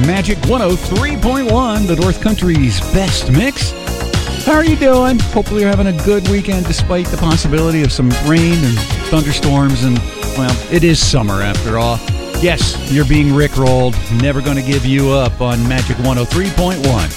Magic 103.1, the North Country's best mix. How are you doing? Hopefully you're having a good weekend despite the possibility of some rain and thunderstorms. And, well, it is summer after all. Yes, you're being rickrolled. Never going to give you up on Magic 103.1.